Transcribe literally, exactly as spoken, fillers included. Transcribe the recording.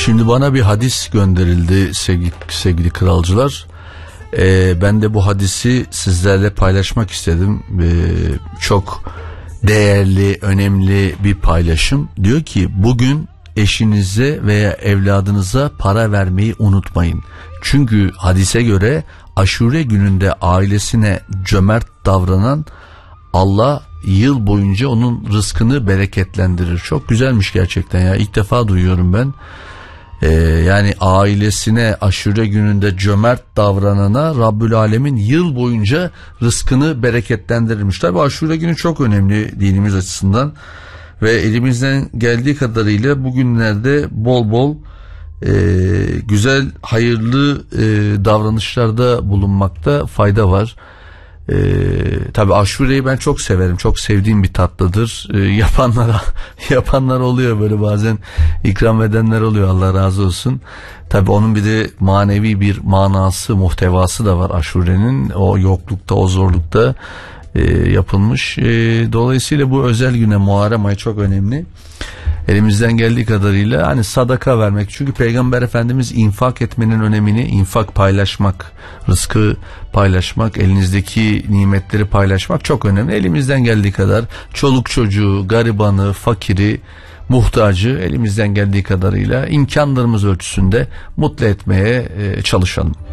Şimdi bana bir hadis gönderildi sevgili, sevgili kralcılar. Ee, ben de bu hadisi sizlerle paylaşmak istedim. Ee, çok değerli, önemli bir paylaşım. Diyor ki bugün eşinize veya evladınıza para vermeyi unutmayın. Çünkü hadise göre Aşure gününde ailesine cömert davranan Allah yıl boyunca onun rızkını bereketlendirir. Çok güzelmiş gerçekten ya. İlk defa duyuyorum ben. Ee, yani ailesine Aşure gününde cömert davranana Rabbül Alemin yıl boyunca rızkını bereketlendirirmiş. Tabi Aşure günü çok önemli dinimiz açısından ve elimizden geldiği kadarıyla bugünlerde bol bol e, güzel, hayırlı e, davranışlarda bulunmakta fayda var. Ee, tabii Aşure'yi ben çok severim, çok sevdiğim bir tatlıdır. Ee, yapanlara yapanlar oluyor, böyle bazen ikram edenler oluyor, Allah razı olsun. Tabii onun bir de manevi bir manası, muhtevası da var Aşure'nin. O yoklukta, o zorlukta e, yapılmış. E, dolayısıyla bu özel güne, Muharrem ayı çok önemli. Elimizden geldiği kadarıyla hani sadaka vermek. Çünkü Peygamber Efendimiz infak etmenin önemini, infak, paylaşmak, rızkı paylaşmak, elinizdeki nimetleri paylaşmak çok önemli. Elimizden geldiği kadar çoluk çocuğu, garibanı, fakiri, muhtacı elimizden geldiği kadarıyla imkanlarımız ölçüsünde mutlu etmeye çalışalım.